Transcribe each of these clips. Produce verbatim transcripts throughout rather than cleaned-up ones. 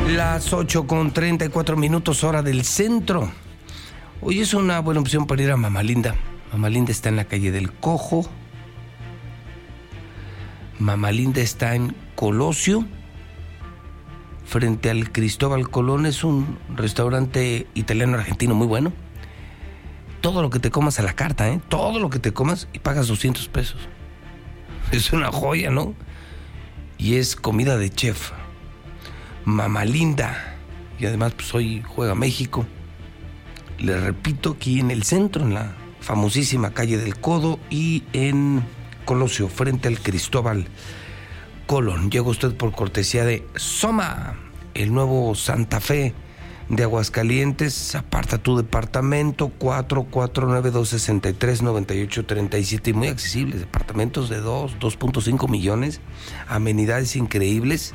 Las ocho con treinta y cuatro minutos, hora del centro. Hoy es una buena opción para ir a Mamalinda. Mamalinda está en la calle del Cojo. Mamalinda está en Colosio, frente al Cristóbal Colón. Es un restaurante italiano-argentino muy bueno. Todo lo que te comas a la carta, ¿eh? Todo lo que te comas y pagas doscientos pesos. Es una joya, ¿no? Y es comida de chef. Mamalinda. Y además, pues hoy juega México. Les repito, aquí en el centro, en la famosísima calle del Codo y en Colosio, frente al Cristóbal Colón. Llega usted por cortesía de Soma, el nuevo Santa Fe de Aguascalientes. Aparta tu departamento, cuatro cuatro nueve, dos seis tres, nueve ocho tres siete. Y muy accesibles, departamentos de dos, dos punto cinco millones, amenidades increíbles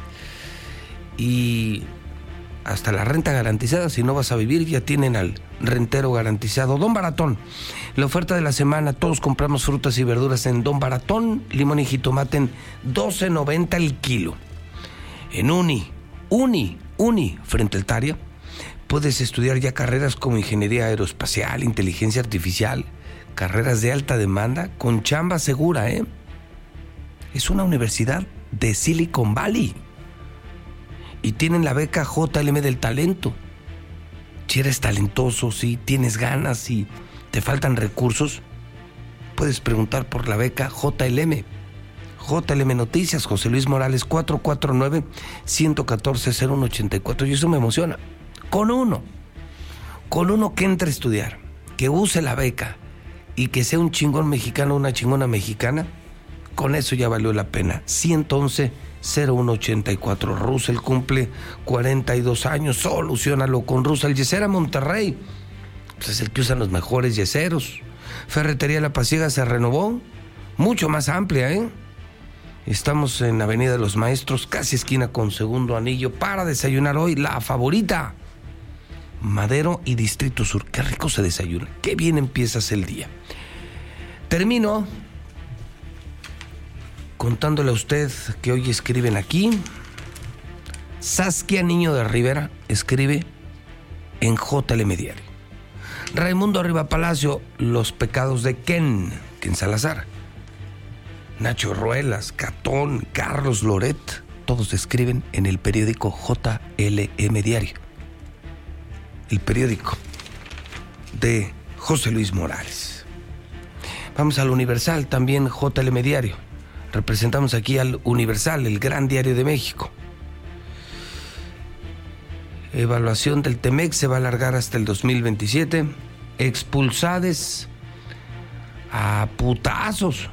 y hasta la renta garantizada. Si no vas a vivir, ya tienen al rentero garantizado. Don Baratón, la oferta de la semana. Todos compramos frutas y verduras en Don Baratón. Limón y jitomate en doce noventa el kilo. En Uni, Uni, Uni, frente al Taria, puedes estudiar ya carreras como ingeniería aeroespacial, inteligencia artificial, carreras de alta demanda con chamba segura, ¿eh? Es una universidad de Silicon Valley. Y tienen la beca J L M del talento. Si eres talentoso, si tienes ganas y te faltan recursos, puedes preguntar por la beca J L M. J L M Noticias, José Luis Morales, cuatro cuatro nueve, uno cuatro cero uno ocho cuatro. Y eso me emociona. Con uno, con uno que entre a estudiar, que use la beca y que sea un chingón mexicano, una chingona mexicana, con eso ya valió la pena. ciento once, cero uno ochenta y cuatro. Russell cumple cuarenta y dos años. Soluciónalo con Russell. Yesera Monterrey, pues es el que usan los mejores yeseros. Ferretería La Pasiega se renovó, mucho más amplia, ¿eh? Estamos en Avenida de los Maestros, casi esquina con Segundo Anillo. Para desayunar hoy, la favorita, Madero y Distrito Sur. Qué rico se desayuna, qué bien empiezas el día. Termino contándole a usted que hoy escriben aquí. Saskia Niño de Rivera escribe en J L M Diario. Raimundo Arriba Palacio, Los pecados de Ken, Ken Salazar. Nacho Ruelas, Catón, Carlos Loret, todos escriben en el periódico J L M Diario, el periódico de José Luis Morales. Vamos al Universal, también J L M Diario. Representamos aquí al Universal, el gran diario de México. Evaluación del T-MEC se va a alargar hasta el dos mil veintisiete. Expulsades a putazos.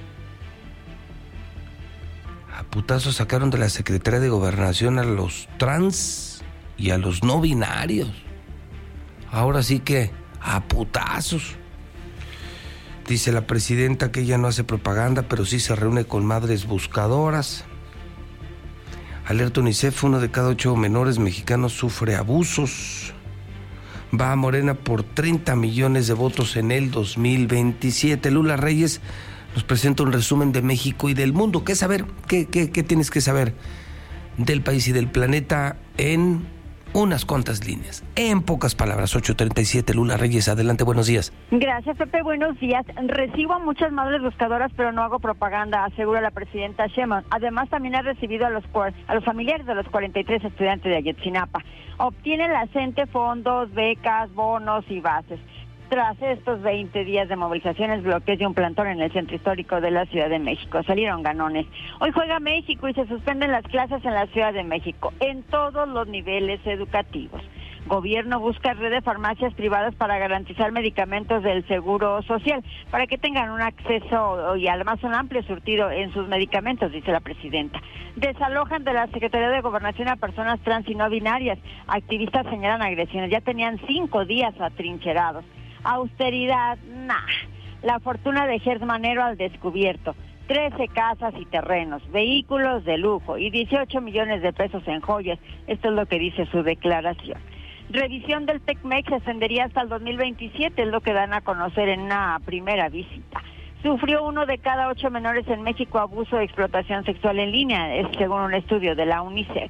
A putazos sacaron de la Secretaría de Gobernación a los trans y a los no binarios. Ahora sí que a putazos. Dice la presidenta que ella no hace propaganda, pero sí se reúne con madres buscadoras. Alerta UNICEF, uno de cada ocho menores mexicanos sufre abusos. Va a Morena por treinta millones de votos en el dos mil veintisiete. Lula Reyes nos presenta un resumen de México y del mundo. ¿Qué saber? ¿Qué, qué, qué tienes que saber del país y del planeta en unas cuantas líneas? En pocas palabras, ocho treinta y siete, Lula Reyes, adelante, buenos días. Gracias, Pepe, buenos días. Recibo a muchas madres buscadoras, pero no hago propaganda, asegura la presidenta Sheinbaum. Además, también ha recibido a los a los familiares de los cuarenta y tres estudiantes de Ayotzinapa. Obtiene la C E N T E fondos, becas, bonos y bases. Tras estos veinte días de movilizaciones, bloqueos y un plantón en el centro histórico de la Ciudad de México, salieron ganones. Hoy juega México y se suspenden las clases en la Ciudad de México, en todos los niveles educativos. Gobierno busca red de farmacias privadas para garantizar medicamentos del Seguro Social, para que tengan un acceso y además un amplio surtido en sus medicamentos, dice la presidenta. Desalojan de la Secretaría de Gobernación a personas trans y no binarias. Activistas señalan agresiones, ya tenían cinco días atrincherados. Austeridad, nah. La fortuna de Gers Manero al descubierto. trece casas y terrenos, vehículos de lujo y dieciocho millones de pesos en joyas. Esto es lo que dice su declaración. Revisión del T-MEC se extendería hasta el dos mil veintisiete, es lo que dan a conocer en una primera visita. Sufrió uno de cada ocho menores en México abuso o explotación sexual en línea, es según un estudio de la UNICEF.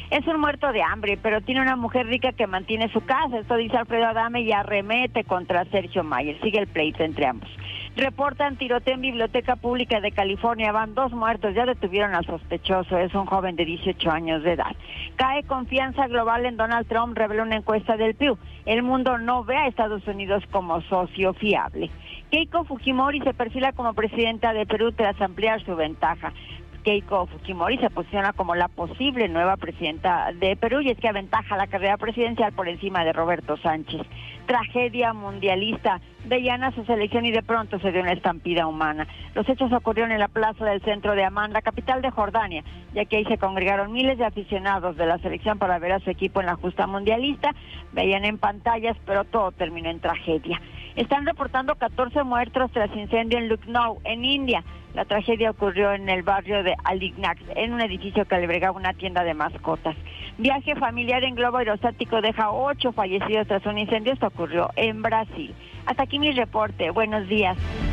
Es un muerto de hambre, pero tiene una mujer rica que mantiene su casa. Esto dice Alfredo Adame y arremete contra Sergio Mayer. Sigue el pleito entre ambos. Reportan tiroteo en biblioteca pública de California. Van dos muertos. Ya detuvieron al sospechoso. Es un joven de dieciocho años de edad. Cae confianza global en Donald Trump, reveló una encuesta del Pew. El mundo no ve a Estados Unidos como socio fiable. Keiko Fujimori se perfila como presidenta de Perú tras ampliar su ventaja. Keiko Fujimori se posiciona como la posible nueva presidenta de Perú y es que aventaja la carrera presidencial por encima de Roberto Sánchez. Tragedia mundialista. Veían a su selección y de pronto se dio una estampida humana. Los hechos ocurrieron en la plaza del centro de Amán, la capital de Jordania, ya que ahí se congregaron miles de aficionados de la selección para ver a su equipo en la justa mundialista. Veían en pantallas, pero todo terminó en tragedia. Están reportando catorce muertos tras incendio en Lucknow, en India. La tragedia ocurrió en el barrio de Alignac, en un edificio que albergaba una tienda de mascotas. Viaje familiar en globo aerostático deja ocho fallecidos tras un incendio. Esto ocurrió en Brasil. Hasta aquí mi reporte. Buenos días.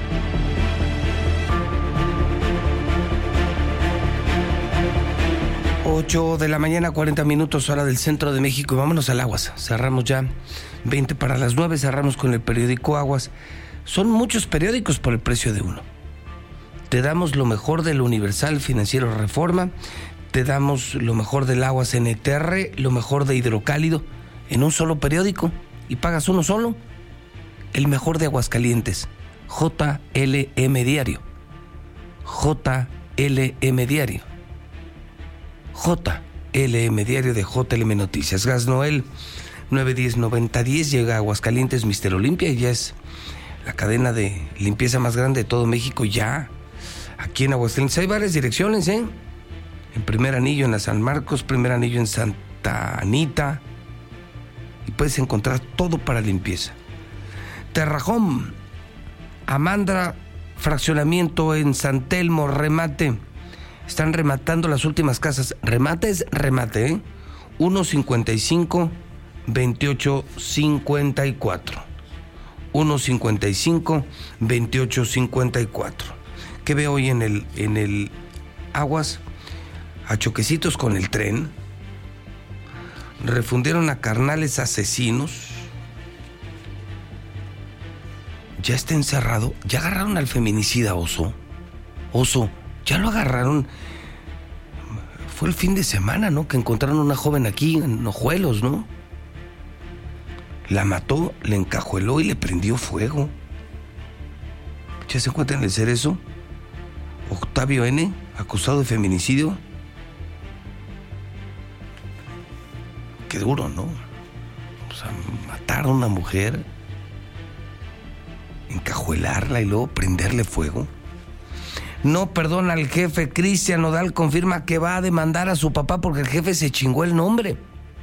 ocho de la mañana, cuarenta minutos, hora del centro de México. Y vámonos al Aguas. Cerramos ya veinte para las nueve. Cerramos con el periódico Aguas. Son muchos periódicos por el precio de uno. Te damos lo mejor del Universal Financiero Reforma. Te damos lo mejor del Aguas N T R, lo mejor de Hidrocálido, en un solo periódico. Y pagas uno solo. El mejor de Aguascalientes. J L M Diario. J L M Diario. J L M Diario de J L M Noticias. Gas Noel nueve diez noventa diez llega a Aguascalientes Mister Olimpia y ya es la cadena de limpieza más grande de todo México. Ya aquí en Aguascalientes hay varias direcciones, ¿eh? En Primer Anillo en la San Marcos, Primer Anillo en Santa Anita, y puedes encontrar todo para limpieza. Terrajón, Amandra, fraccionamiento en San Telmo, remate. Están rematando las últimas casas. Remate es remate, ¿eh? uno cincuenta y cinco, veintiocho cincuenta y cuatro. uno cincuenta y cinco, veintiocho cincuenta y cuatro. ¿Qué veo hoy en el, en el Aguas? A choquecitos con el tren. Refundieron a carnales asesinos. Ya está encerrado. Ya agarraron al feminicida, Oso. Oso, ya lo agarraron. Fue el fin de semana, ¿no? Que encontraron a una joven aquí en Ojuelos, ¿no? La mató, le encajueló y le prendió fuego. ¿Ya se encuentra en el Cerezo? Octavio N., acusado de feminicidio. Qué duro, ¿no? O sea, matar a una mujer, encajuelarla y luego prenderle fuego. No perdona al jefe. Cristian Nodal confirma que va a demandar a su papá porque el jefe se chingó el nombre.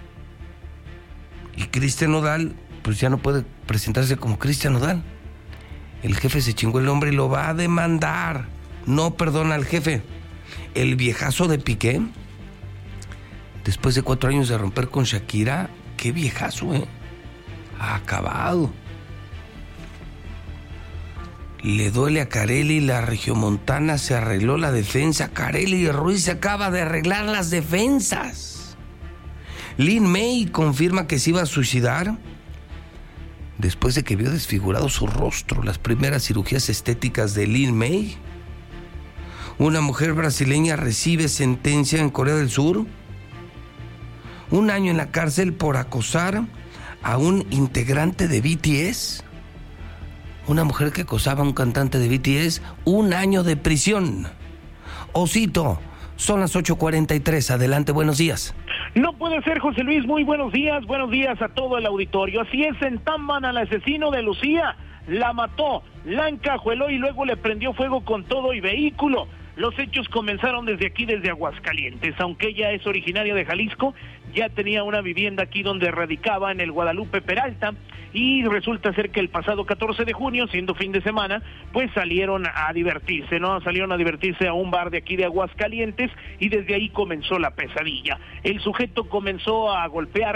Y Cristian Nodal, pues ya no puede presentarse como Cristian Nodal. El jefe se chingó el nombre y lo va a demandar. No perdona al jefe. El viejazo de Piqué, después de cuatro años de romper con Shakira, qué viejazo, ¿eh? Ha acabado. Le duele a Carelli, la regiomontana se arregló la defensa. Carelli Ruiz se acaba de arreglar las defensas. Lin May confirma que se iba a suicidar después de que vio desfigurado su rostro. Las primeras cirugías estéticas de Lin May. Una mujer brasileña recibe sentencia en Corea del Sur. Un año en la cárcel por acosar a un integrante de B T S. Una mujer que acosaba a un cantante de B T S, un año de prisión. Osito, son las ocho cuarenta y tres. Adelante, buenos días. No puede ser, José Luis. Muy buenos días. Buenos días a todo el auditorio. Así es, en Tamban al asesino de Lucía. La mató, la encajueló y luego le prendió fuego con todo y vehículo. Los hechos comenzaron desde aquí, desde Aguascalientes. Aunque ella es originaria de Jalisco, ya tenía una vivienda aquí donde radicaba, en el Guadalupe Peralta, y resulta ser que el pasado catorce de junio, siendo fin de semana, pues salieron a divertirse, ¿no? Salieron a divertirse a un bar de aquí de Aguascalientes y desde ahí comenzó la pesadilla. El sujeto comenzó a golpearla,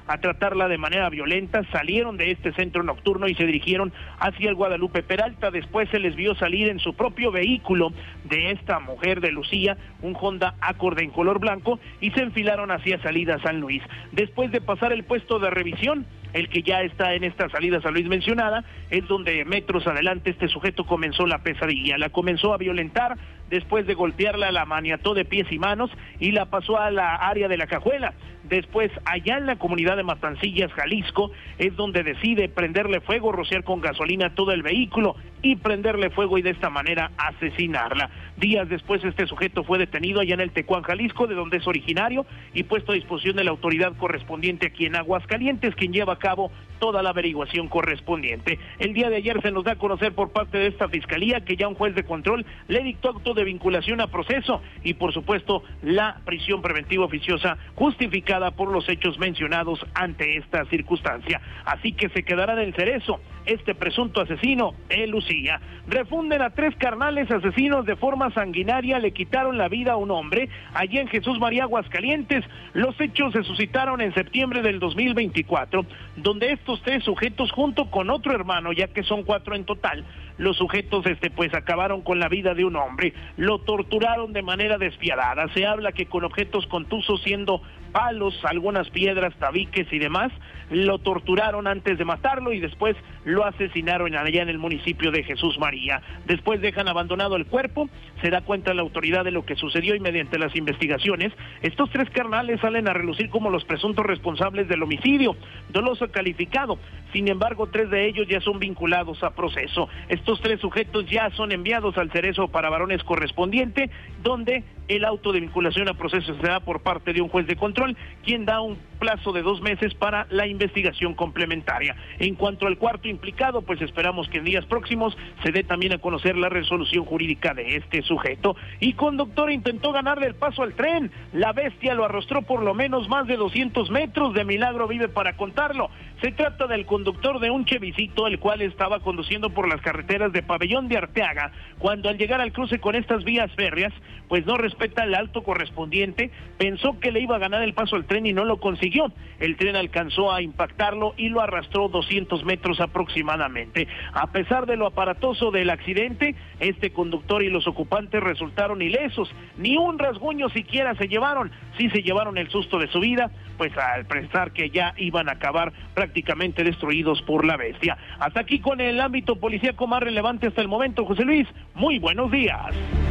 a tratarla de manera violenta, salieron de este centro nocturno y se dirigieron hacia el Guadalupe Peralta. Después se les vio salir en su propio vehículo de esta mujer de Lucía, un Honda Accord en color blanco, y se enfilaron hacia salida San Luis. Después de pasar el puesto de revisión, el que ya está en esta salida San Luis mencionada, es donde metros adelante este sujeto comenzó la pesadilla, la comenzó a violentar, después de golpearla la maniató de pies y manos y la pasó a la área de la Cajuela. Después, allá en la comunidad de Matancillas, Jalisco, es donde decide prenderle fuego, rociar con gasolina todo el vehículo y prenderle fuego y de esta manera asesinarla. Días después este sujeto fue detenido allá en el Tecuán, Jalisco, de donde es originario, y puesto a disposición de la autoridad correspondiente aquí en Aguascalientes, quien lleva a cabo toda la averiguación correspondiente. El día de ayer se nos da a conocer por parte de esta fiscalía que ya un juez de control le dictó acto de vinculación a proceso y por supuesto la prisión preventiva oficiosa justificada por los hechos mencionados ante esta circunstancia. Así que se quedará en el cerezo este presunto asesino en Lucía. Refunden a tres carnales asesinos de forma sanguinaria, le quitaron la vida a un hombre allí en Jesús María, Aguascalientes. Los hechos se suscitaron en septiembre del dos mil veinticuatro, donde estos tres sujetos junto con otro hermano, ya que son cuatro en total, los sujetos este pues acabaron con la vida de un hombre, lo torturaron de manera despiadada. Se habla que con objetos contusos, siendo palos, algunas piedras, tabiques y demás, lo torturaron antes de matarlo y después lo asesinaron allá en el municipio de Jesús María. Después dejan abandonado el cuerpo, se da cuenta la autoridad de lo que sucedió y mediante las investigaciones, estos tres carnales salen a relucir como los presuntos responsables del homicidio doloso calificado. Sin embargo, tres de ellos ya son vinculados a proceso. Estos tres sujetos ya son enviados al cerezo para varones correspondiente, donde el auto de vinculación a proceso se da por parte de un juez de control, quien da un plazo de dos meses para la investigación complementaria. En cuanto al cuarto implicado, pues esperamos que en días próximos se dé también a conocer la resolución jurídica de este sujeto. Y conductor intentó ganarle el paso al tren, la bestia lo arrastró por lo menos más de doscientos metros, de milagro vive para contarlo. Se trata del conductor de un chevicito, el cual estaba conduciendo por las carreteras de Pabellón de Arteaga, cuando al llegar al cruce con estas vías férreas, pues no respeta el alto correspondiente, pensó que le iba a ganar el paso al tren y no lo consiguió. El tren alcanzó a impactarlo y lo arrastró doscientos metros aproximadamente. A pesar de lo aparatoso del accidente, este conductor y los ocupantes resultaron ilesos, ni un rasguño siquiera se llevaron. Sí se llevaron el susto de su vida, pues al pensar que ya iban a acabar prácticamente destruidos por la bestia. Hasta aquí con el ámbito policíaco más relevante hasta el momento, José Luis. Muy buenos días.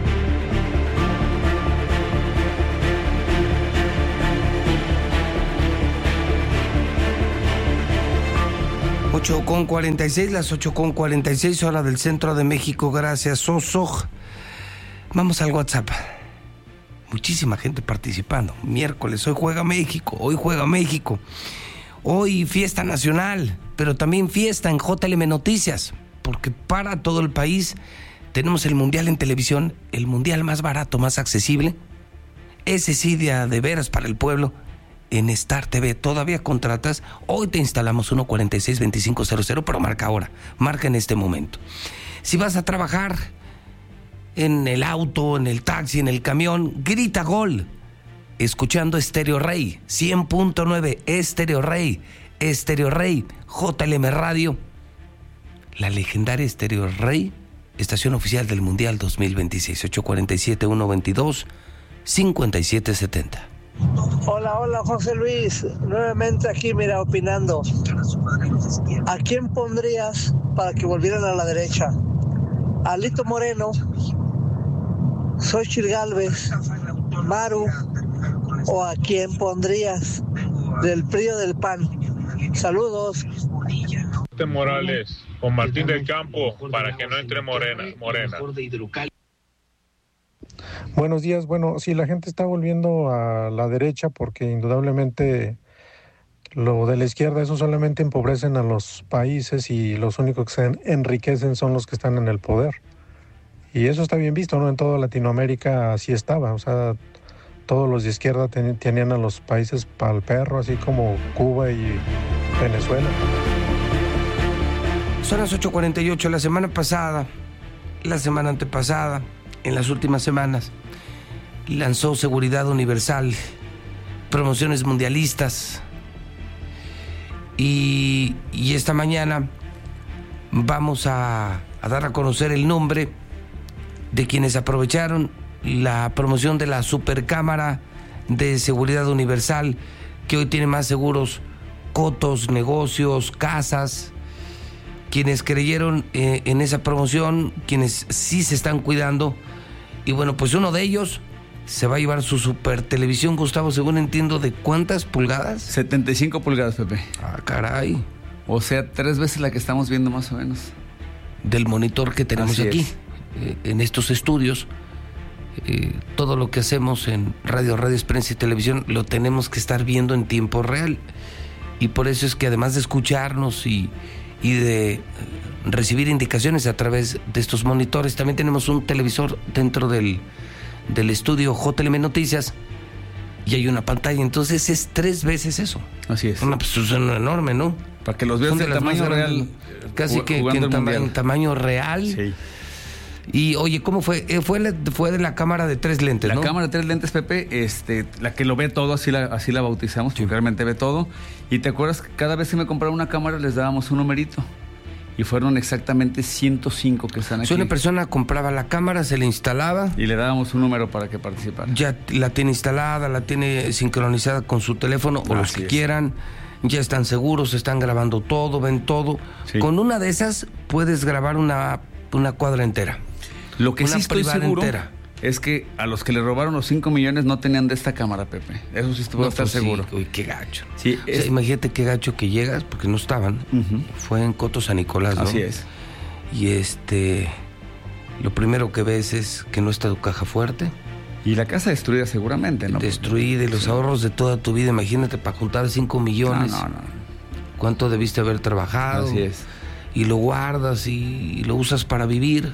ocho con cuarenta y seis, las ocho con cuarenta y seis, hora del centro de México. Gracias, Sosoj. Vamos al WhatsApp. Muchísima gente participando. Miércoles, hoy juega México, hoy juega México. Hoy fiesta nacional, pero también fiesta en J L M Noticias, porque para todo el país tenemos el Mundial en televisión, el Mundial más barato, más accesible. Ese sí, de, de veras para el pueblo. En Star T V, todavía contratas, hoy te instalamos uno cuarenta y seis veinticinco cero cero, pero marca ahora, marca en este momento. Si vas a trabajar en el auto, en el taxi, en el camión, grita gol, escuchando Estéreo Rey, cien punto nueve, Estéreo Rey, Estéreo Rey, J L M Radio, la legendaria Estéreo Rey, estación oficial del Mundial dos mil veintiséis, ocho cuarenta y siete, ciento veintidós, cincuenta y siete setenta. Hola, hola José Luis, nuevamente aquí, mira, opinando. ¿A quién pondrías para que volvieran a la derecha? ¿A Lito Moreno, Xochitl Gálvez, Maru, o a quién pondrías del P R I o del P A N? Saludos. Morales o Martín del Campo para que no entre Morena, Morena. Buenos días. Bueno, sí, la gente está volviendo a la derecha porque indudablemente lo de la izquierda, eso solamente empobrecen a los países y los únicos que se enriquecen son los que están en el poder. Y eso está bien visto, ¿no? En toda Latinoamérica así estaba, o sea, todos los de izquierda ten, tenían a los países para el perro, así como Cuba y Venezuela. Son las ocho cuarenta y ocho. La semana pasada, la semana antepasada, en las últimas semanas, lanzó Seguridad Universal, promociones mundialistas, Y, y esta mañana vamos a, a dar a conocer el nombre de quienes aprovecharon la promoción de la supercámara de seguridad universal, que hoy tiene más seguros cotos, negocios, casas. Quienes creyeron eh, en esa promoción, quienes sí se están cuidando. Y bueno, pues uno de ellos se va a llevar su super televisión, Gustavo, según entiendo, ¿de cuántas pulgadas? setenta y cinco pulgadas, Pepe. Ah, caray. O sea, tres veces la que estamos viendo más o menos. Del monitor que tenemos Así aquí, eh, en estos estudios. Eh, todo lo que hacemos en radio, radio, prensa y televisión lo tenemos que estar viendo en tiempo real. Y por eso es que además de escucharnos y, y de recibir indicaciones a través de estos monitores, también tenemos un televisor dentro del, del estudio J L M Noticias y hay una pantalla. Entonces es tres veces eso. Así es. Una pues, una enorme, ¿no? Para que los veas en tamaño real. Casi que, que en, tama en tamaño real. Sí. Y oye, ¿cómo fue? Eh, fue, la, fue de la cámara de tres lentes, la ¿no? La cámara de tres lentes, Pepe, este, la que lo ve todo, así la, así la bautizamos, sí. Porque realmente ve todo. Y te acuerdas que cada vez que me compraron una cámara les dábamos un numerito. Y fueron exactamente ciento cinco que están aquí. Si una persona compraba la cámara, se le instalaba. Y le dábamos un número para que participara. Ya la tiene instalada, la tiene sincronizada con su teléfono o los que es. quieran. Ya están seguros, están grabando todo, ven todo. Sí. Con una de esas puedes grabar una, una cuadra entera. Lo que una sí estoy seguro entera. Es que a los que le robaron los cinco millones no tenían de esta cámara, Pepe. Eso sí puedo no, estar pues seguro. Sí. Uy, qué gacho. Sí, es... o sea, imagínate qué gacho que llegas, porque no estaban. Uh-huh. Fue en Coto San Nicolás, ¿no? Así es. Y este... Lo primero que ves es que no está tu caja fuerte. Y la casa destruida seguramente, ¿no? Destruida y los sí. ahorros de toda tu vida. Imagínate, para juntar cinco millones. No, no, no. ¿Cuánto debiste haber trabajado? Así es. Y lo guardas y, y lo usas para vivir.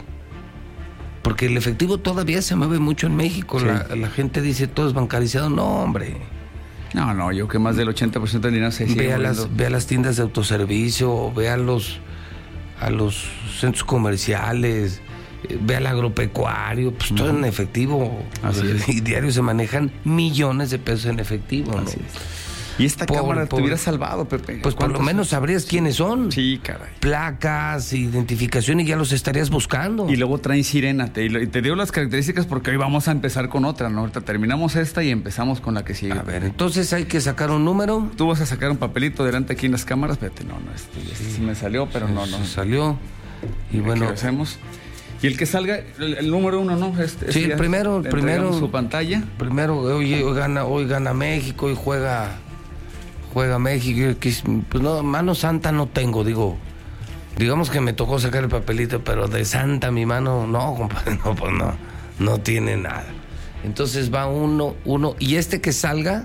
Porque el efectivo todavía se mueve mucho en México. Sí. La, la gente dice todo es bancarizado. No, hombre. No, no, yo que más del ochenta por ciento del dinero se sigue ve a las, ve a las tiendas de autoservicio, ve a los, a los centros comerciales, ve al agropecuario, pues uh-huh. todo en efectivo. Así es. Y diario se manejan millones de pesos en efectivo. Así ¿no? es. Y esta pobre, cámara te pobre. hubiera salvado, Pepe. Pues por lo menos sabrías quiénes son. Sí, caray. Placas, identificación y ya los estarías buscando. Y luego traen sirena. Te, y te digo las características porque hoy vamos a empezar con otra, ¿no? Ahorita terminamos esta y empezamos con la que sigue. A ver, entonces hay que sacar un número. Tú vas a sacar un papelito delante aquí en las cámaras. Espérate, no, no, este, este sí. sí me salió, pero no, no. Se salió. Y bueno. Aquí hacemos. Y el que salga, el, el número uno, ¿no? Este, sí, el primero, el primero. Su pantalla. Primero, hoy, hoy gana, hoy gana México, hoy juega. Juega México, que, pues no, mano santa no tengo, digo, digamos que me tocó sacar el papelito, pero de santa mi mano, no, compadre, no, pues no, no tiene nada. Entonces va uno, uno, y este que salga,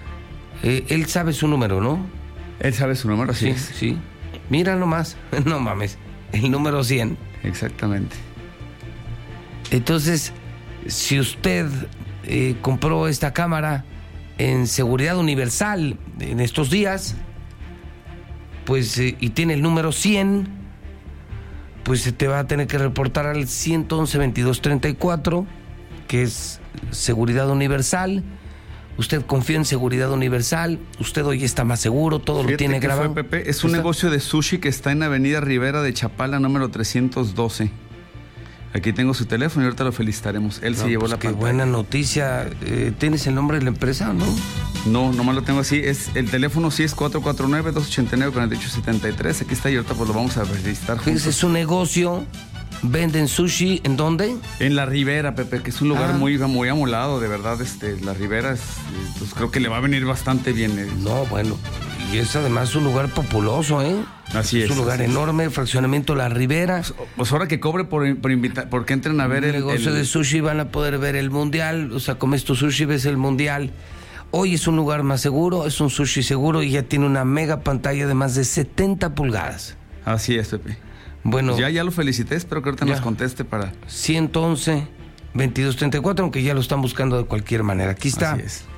eh, él sabe su número, ¿no? Él sabe su número, sí. Sí, sí. Mira nomás, no mames, el número cien. Exactamente. Entonces, si usted eh, compró esta cámara en Seguridad Universal en estos días, pues eh, y tiene el número cien, pues se te va a tener que reportar al ciento once, veintidós, treinta y cuatro, que es Seguridad Universal. Usted confía en Seguridad Universal, usted hoy está más seguro, todo Fíjate lo tiene grabado. Fue, Pepe, es un ¿Está? negocio de sushi que está en Avenida Rivera de Chapala, número trescientos doce. Aquí tengo su teléfono y ahorita lo felicitaremos. Él no, se llevó pues la qué pantalla. Buena noticia. Eh, ¿Tienes el nombre de la empresa o no? No, nomás lo tengo así. Es, el teléfono sí es cuatro cuatro nueve, dos ocho nueve, cuatro ocho siete tres. Aquí está y ahorita pues lo vamos a felicitar juntos. Es un negocio. ¿Venden sushi en dónde? En La Ribera, Pepe, que es un lugar ah. muy, muy amolado, de verdad. Este, La Ribera, es, pues creo que le va a venir bastante bien. Eh. No, bueno, y es además un lugar populoso, ¿eh? Así es. Es un lugar así enorme, es. Fraccionamiento La Ribera. Pues, pues ahora que cobre por, por invitar, porque entren a ver el... el negocio el... de sushi, van a poder ver el mundial, o sea, comes tu sushi, ves el mundial. Hoy es un lugar más seguro, es un sushi seguro y ya tiene una mega pantalla de más de setenta pulgadas. Así es, Pepe. Bueno, pues ya, ya lo felicité, espero que ahorita ya. nos conteste para... ciento once, veintidós, treinta y cuatro, aunque ya lo están buscando de cualquier manera. Aquí está. Así es.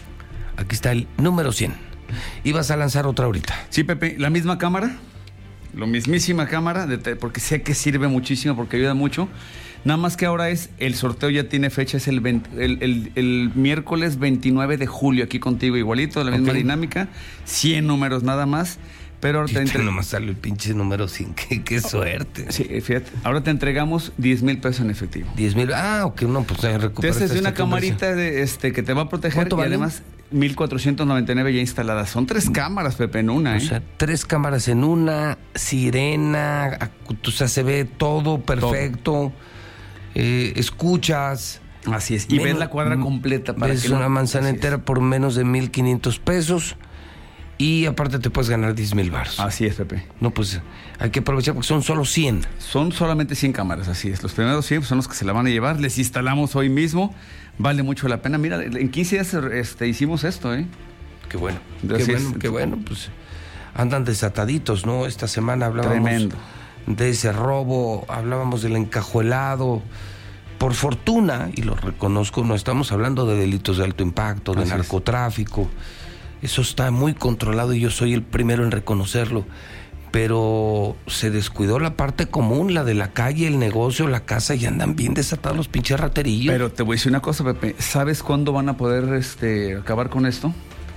Aquí está el número cien. ¿Ibas a lanzar otra ahorita? Sí, Pepe, la misma cámara, lo mismísima cámara, de te, porque sé que sirve muchísimo, porque ayuda mucho. Nada más que ahora es, el sorteo ya tiene fecha, es el, veinte, el, el, el miércoles veintinueve de julio, aquí contigo, igualito, la misma okay. dinámica, cien números nada más. Pero ahora te entre... nomás sale el pinche número cien, qué, qué suerte. Sí, fíjate, ahora te entregamos diez mil pesos en efectivo. diez mil, ah, ok, no, pues ya recuperas. Te haces una camarita de, este, que te va a proteger y vale? Además mil cuatrocientos noventa y nueve ya instaladas. Son tres cámaras, Pepe, en una, ¿eh? O sea, tres cámaras en una, sirena, o sea, se ve todo perfecto, todo. Eh, escuchas. Así es, y menos, ves la cuadra completa. Para ves que una no... manzana Así entera es. Por menos de mil quinientos pesos. Y aparte te puedes ganar diez mil baros. Así es, Pepe. No, pues hay que aprovechar porque son solo cien. Son solamente cien cámaras, así es. Los primeros cien son los que se la van a llevar. Les instalamos hoy mismo. Vale mucho la pena. Mira, en quince días este, hicimos esto, ¿eh? Qué bueno. Qué bueno, es, qué bueno. Pues andan desataditos, ¿no? Esta semana hablábamos Tremendo. de ese robo, hablábamos del encajuelado. Por fortuna, y lo reconozco, no estamos hablando de delitos de alto impacto, de así narcotráfico. Es. Eso está muy controlado y yo soy el primero en reconocerlo. Pero se descuidó la parte común, la de la calle, el negocio, la casa, y andan bien desatados los pinches raterillos. Pero te voy a decir una cosa, Pepe. ¿Sabes cuándo van a poder este, acabar con esto?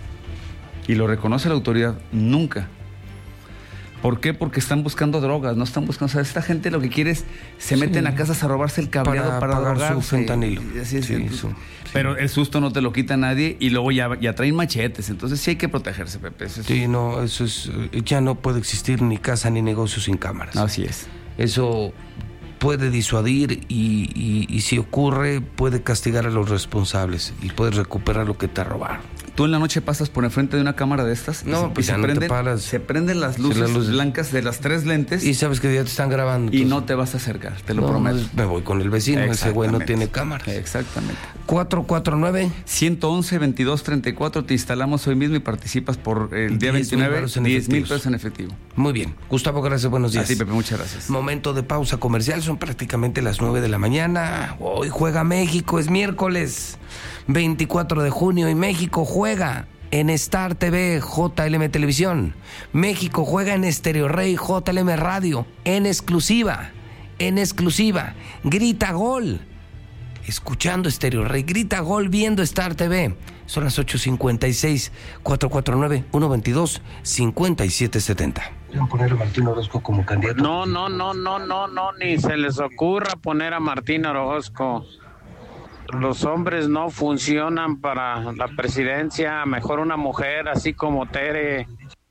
Y lo reconoce la autoridad. Nunca. ¿Por qué? Porque están buscando drogas, no están buscando... O sea, esta gente lo que quiere es... Se sí. meten a casas a robarse el cableado para, para pagar drogarse. Su fentanilo. Así es, sí, sí. Pero el susto no te lo quita nadie y luego ya, ya traen machetes. Entonces sí hay que protegerse, Pepe. Eso es... Sí, no, eso es... Ya no puede existir ni casa ni negocio sin cámaras. Así es. Eso puede disuadir y, y, y si ocurre puede castigar a los responsables y puedes recuperar lo que te robaron. ¿Tú en la noche pasas por enfrente de una cámara de estas? No, y se, pues y ya se no prenden, te paras. Se prenden las luces, las luces blancas de las tres lentes. Y sabes que ya te están grabando. Y entonces... no te vas a acercar, te lo no, prometo. No, me voy con el vecino, ese güey no tiene cámara. Exactamente. cuatro cuatro nueve uno uno uno, veintidós treinta y cuatro, te instalamos hoy mismo y participas por el día veintinueve, diez mil pesos en efectivo. Muy bien. Gustavo, gracias, buenos días. A ti, Pepe, muchas gracias. Momento de pausa comercial, son prácticamente las nueve de la mañana. Hoy juega México, es miércoles veinticuatro de junio y México juega en Star T V, J L M Televisión. México juega en Stereo Rey, J L M Radio, en exclusiva, en exclusiva. Grita gol, escuchando Stereo Rey, grita gol viendo Star T V. Son las ocho cincuenta y seis, cuatro cuatro nueve, uno veintidós, cincuenta y siete setenta. ¿Pueden poner a Martín Orozco como candidato? No, no, no, no, no, no, ni se les ocurra poner a Martín Orozco. Los hombres no funcionan para la presidencia, mejor una mujer así como Tere.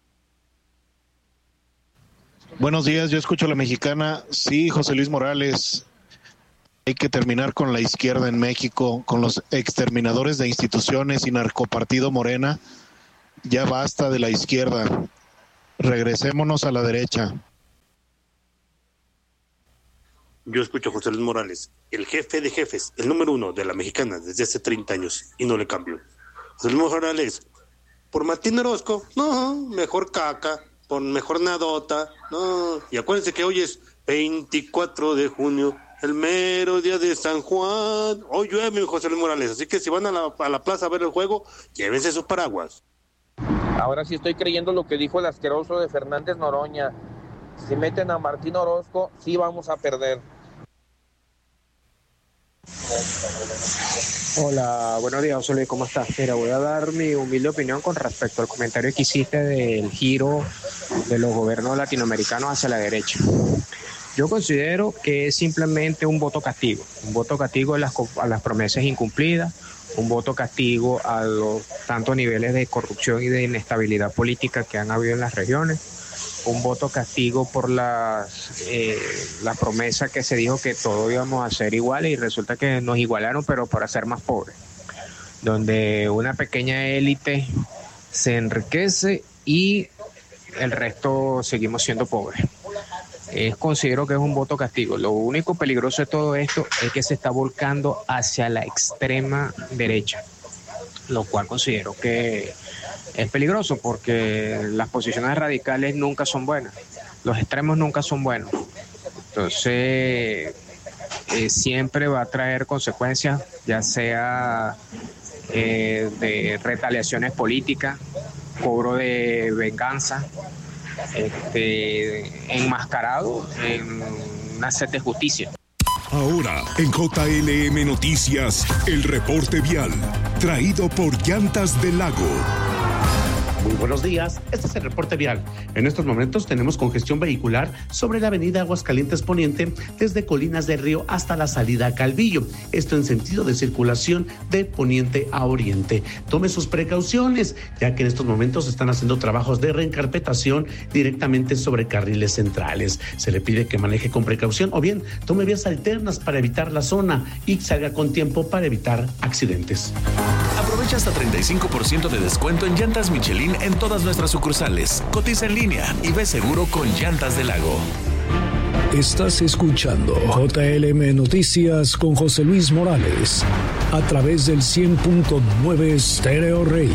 Buenos días, yo escucho a la mexicana. Sí, José Luis Morales, hay que terminar con la izquierda en México, con los exterminadores de instituciones y narcopartido Morena. Ya basta de la izquierda, regresémonos a la derecha. Yo escucho a José Luis Morales, el jefe de jefes, el número uno de la mexicana desde hace treinta años, y no le cambio. José Luis Morales, por Martín Orozco, no, mejor caca, por mejor nadota, no. Y acuérdense que hoy es veinticuatro de junio, el mero día de San Juan. Hoy llueve, José Luis Morales, así que si van a la, a la plaza a ver el juego, llévense sus paraguas. Ahora sí estoy creyendo lo que dijo el asqueroso de Fernández Noroña. Si meten a Martín Orozco, sí vamos a perder. Hola, buenos días, José Luis, ¿cómo estás? Mira, voy a dar mi humilde opinión con respecto al comentario que hiciste del giro de los gobiernos latinoamericanos hacia la derecha. Yo considero que es simplemente un voto castigo, un voto castigo a las, a las promesas incumplidas, un voto castigo a los tantos niveles de corrupción y de inestabilidad política que han habido en las regiones, un voto castigo por las, eh, la promesa que se dijo que todos íbamos a ser iguales y resulta que nos igualaron pero para ser más pobres, donde una pequeña élite se enriquece y el resto seguimos siendo pobres. Eh, considero que es un voto castigo. Lo único peligroso de todo esto es que se está volcando hacia la extrema derecha, lo cual considero que es peligroso porque las posiciones radicales nunca son buenas, los extremos nunca son buenos. Entonces, eh, siempre va a traer consecuencias, ya sea eh, de retaliaciones políticas, cobro de venganza, este, enmascarado en una sed de justicia. Ahora, en J L M Noticias, el reporte vial, traído por Llantas del Lago. Muy buenos días, este es el reporte vial. En estos momentos tenemos congestión vehicular sobre la avenida Aguascalientes Poniente desde Colinas del Río hasta la salida a Calvillo. Esto en sentido de circulación de poniente a oriente. Tome sus precauciones, ya que en estos momentos se están haciendo trabajos de reencarpetación directamente sobre carriles centrales. Se le pide que maneje con precaución o bien tome vías alternas para evitar la zona y salga con tiempo para evitar accidentes. Aprovecha hasta treinta y cinco por ciento de descuento en llantas Michelin en todas nuestras sucursales. Cotiza en línea y ve seguro con Llantas del Lago. Estás escuchando J L M Noticias con José Luis Morales a través del cien punto nueve Stereo Rey.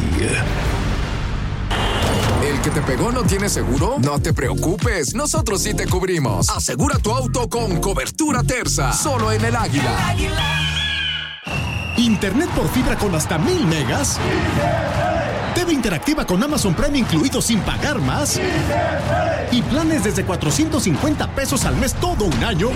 ¿El que te pegó no tiene seguro? No te preocupes, nosotros sí te cubrimos. Asegura tu auto con cobertura Terza, solo en el Águila. Internet por fibra con hasta mil megas. T V interactiva con Amazon Prime incluido sin pagar más. Y planes desde cuatrocientos cincuenta pesos al mes todo un año.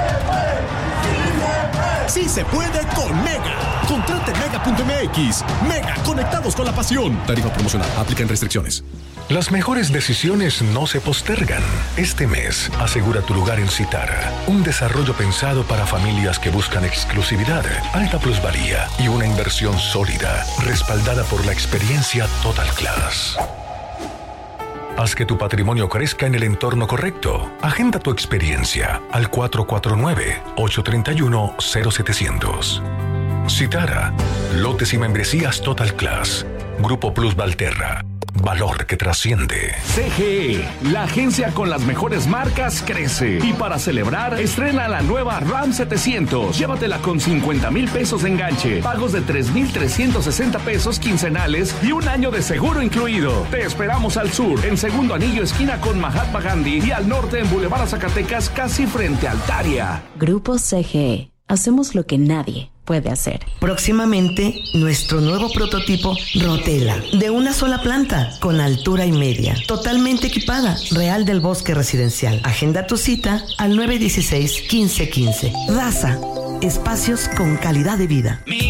Sí se puede con Mega. Contrate mega punto m x. Mega, conectados con la pasión. Tarifa promocional, aplican restricciones. Las mejores decisiones no se postergan. Este mes, asegura tu lugar en Citara, un desarrollo pensado para familias que buscan exclusividad, alta plusvalía y una inversión sólida, respaldada por la experiencia Total Class. Haz que tu patrimonio crezca en el entorno correcto. Agenda tu experiencia al cuatro cuatro nueve, ocho tres uno, cero siete cero cero. Citara, lotes y membresías Total Class. Grupo Plus Valterra. Valor que trasciende. C G E, la agencia con las mejores marcas, crece. Y para celebrar, estrena la nueva RAM setecientos. Llévatela con cincuenta mil pesos de enganche, pagos de tres mil trescientos sesenta pesos quincenales y un año de seguro incluido. Te esperamos al sur, en Segundo Anillo, esquina con Mahatma Gandhi, y al norte en Boulevard Zacatecas, casi frente a Altaria. Grupo C G E. Hacemos lo que nadie puede hacer. Próximamente, nuestro nuevo prototipo Rotela, de una sola planta, con altura y media, totalmente equipada, Real del Bosque Residencial. Agenda tu cita al nueve uno seis, quince quince. Daza, espacios con calidad de vida.